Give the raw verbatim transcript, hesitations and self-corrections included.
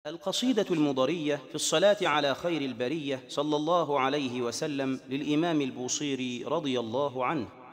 القصيدة المضرية في الصلاة على خير البرية صلى الله عليه وسلم للإمام البوصيري رضي الله عنه.